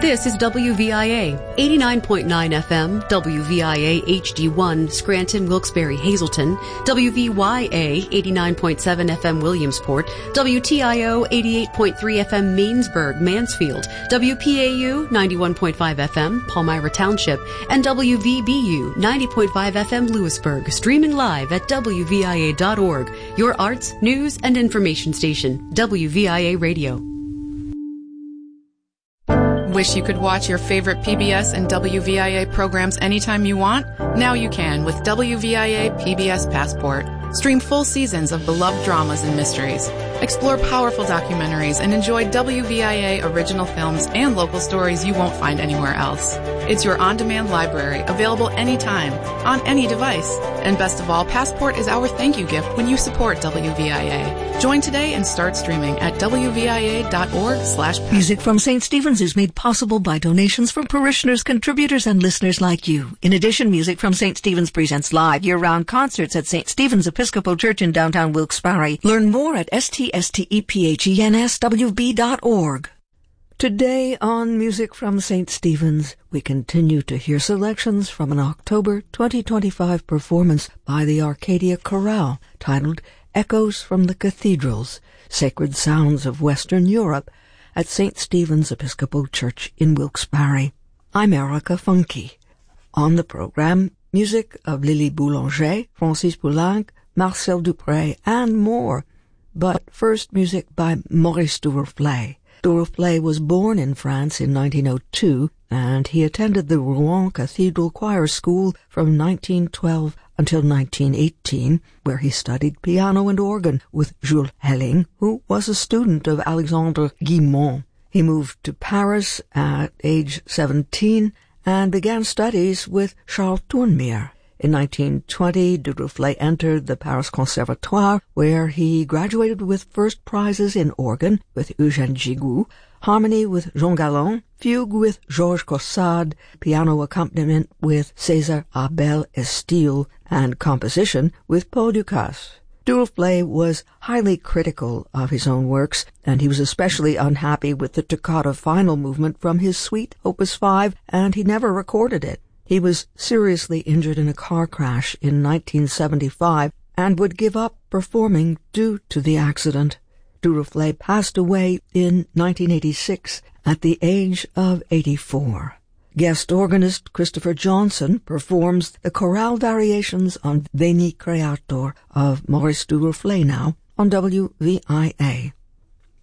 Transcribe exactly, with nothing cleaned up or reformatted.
This is W V I A, eighty-nine point nine F M, W V I A H D one, Scranton, Wilkes-Barre, Hazleton, W V Y A, eighty-nine point seven F M, Williamsport, W T I O, eighty-eight point three F M, Mainsburg, Mansfield, W P A U, ninety-one point five F M, Palmyra Township, and W V B U, ninety point five F M, Lewisburg, streaming live at W V I A dot org, your arts, news, and information station, W V I A Radio. Wish you could watch your favorite P B S and W V I A programs anytime you want? Now you can with W V I A P B S Passport. Stream full seasons of beloved dramas and mysteries. Explore powerful documentaries and enjoy W V I A original films and local stories you won't find anywhere else. It's your on-demand library, available anytime, on any device. And best of all, Passport is our thank you gift when you support W V I A. Join today and start streaming at W V I A dot org slash passport. Music from Saint Stephen's is made possible by donations from parishioners, contributors, and listeners like you. In addition, Music from Saint Stephen's presents live year-round concerts at Saint Stephen's Episcopal Church in downtown Wilkes-Barre. Learn more at S T S T E P H E N S W B dot org. Today on Music from Saint Stephen's, we continue to hear selections from an October twenty twenty-five performance by the Arcadia Chorale titled Echoes from the Cathedrals, Sacred Sounds of Western Europe at Saint Stephen's Episcopal Church in Wilkes-Barre. I'm Erica Funke. On the program, music of Lily Boulanger, Francis Poulenc, Marcel Dupré, and more. But first, music by Maurice Duruflé. Duruflé was born in France in nineteen oh two, and he attended the Rouen Cathedral Choir School from nineteen twelve until nineteen eighteen, where he studied piano and organ with Jules Helling, who was a student of Alexandre Guilmont. He moved to Paris at age seventeen and began studies with Charles Tournemire. In nineteen twenty, Duruflé entered the Paris Conservatoire, where he graduated with first prizes in organ with Eugène Gigou, harmony with Jean Galland, fugue with Georges Caussade, piano accompaniment with César Abel Estil, and composition with Paul Dukas. Duruflé was highly critical of his own works, and he was especially unhappy with the toccata final movement from his suite, Opus five, and he never recorded it. He was seriously injured in a car crash in nineteen seventy-five and would give up performing due to the accident. Duruflé passed away in nineteen eighty-six at the age of eighty-four. Guest organist Christopher Johnson performs the chorale variations on Veni Creator of Maurice Duruflé now on W V I A.